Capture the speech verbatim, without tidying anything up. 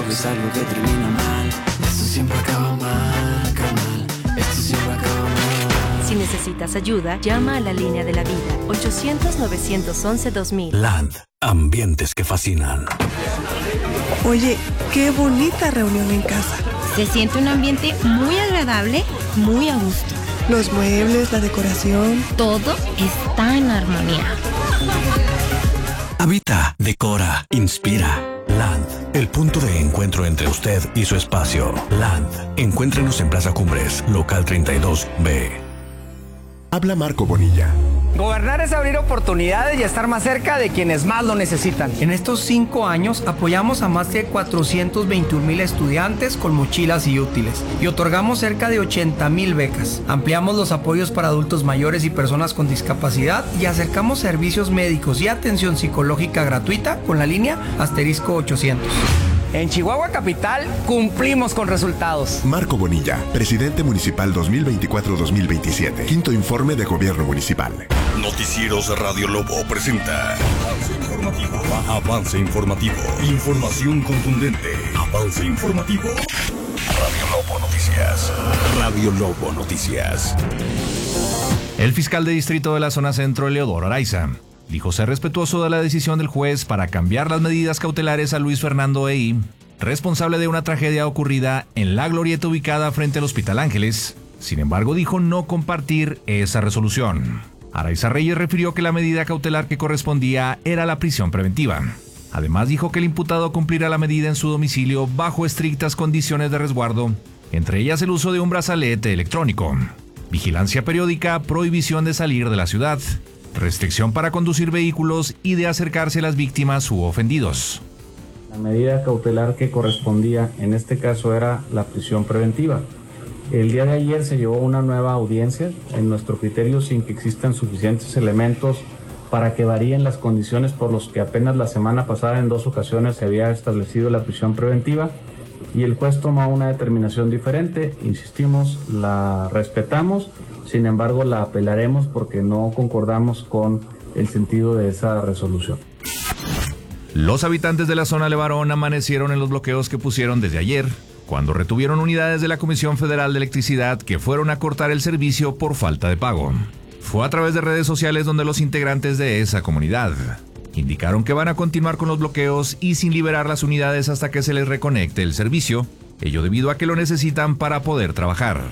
ves algo que termina mal. Esto siempre acaba mal, carnal. Esto siempre acaba mal. Si necesitas ayuda, llama a la línea de la vida. ochocientos, novecientos once, dos mil. Land. Ambientes que fascinan. Oye, qué bonita reunión en casa. Se siente un ambiente muy agradable, muy a gusto. Los muebles, la decoración. Todo está en armonía. Habita, decora, inspira. Land, el punto de encuentro entre usted y su espacio. Land, encuéntrenos en Plaza Cumbres, local treinta y dos B. Habla Marco Bonilla. Gobernar es abrir oportunidades y estar más cerca de quienes más lo necesitan. En estos cinco años apoyamos a más de cuatrocientos veintiún mil estudiantes con mochilas y útiles y otorgamos cerca de ochenta mil becas. Ampliamos los apoyos para adultos mayores y personas con discapacidad y acercamos servicios médicos y atención psicológica gratuita con la línea asterisco ochocientos. En Chihuahua Capital cumplimos con resultados. Marco Bonilla, presidente municipal dos mil veinticuatro a dos mil veintisiete. Quinto informe de gobierno municipal. Noticieros Radio Lobo presenta Avance Informativo. Avance Informativo. Información contundente. Avance Informativo. Radio Lobo Noticias. Radio Lobo Noticias. El fiscal de distrito de la zona centro, Eleodoro Araiza, dijo ser respetuoso de la decisión del juez para cambiar las medidas cautelares a Luis Fernando Ey, responsable de una tragedia ocurrida en la glorieta ubicada frente al Hospital Ángeles. Sin embargo, dijo no compartir esa resolución. Araiza Reyes refirió que la medida cautelar que correspondía era la prisión preventiva. Además, dijo que el imputado cumplirá la medida en su domicilio bajo estrictas condiciones de resguardo, entre ellas el uso de un brazalete electrónico, vigilancia periódica, prohibición de salir de la ciudad, restricción para conducir vehículos y de acercarse a las víctimas u ofendidos. La medida cautelar que correspondía en este caso era la prisión preventiva. El día de ayer se llevó una nueva audiencia, en nuestro criterio sin que existan suficientes elementos para que varíen las condiciones por los que apenas la semana pasada en dos ocasiones se había establecido la prisión preventiva y el juez tomó una determinación diferente. Insistimos, la respetamos. Sin embargo, la apelaremos porque no concordamos con el sentido de esa resolución. Los habitantes de la zona Levarón amanecieron en los bloqueos que pusieron desde ayer, cuando retuvieron unidades de la Comisión Federal de Electricidad que fueron a cortar el servicio por falta de pago. Fue a través de redes sociales donde los integrantes de esa comunidad indicaron que van a continuar con los bloqueos y sin liberar las unidades hasta que se les reconecte el servicio, ello debido a que lo necesitan para poder trabajar.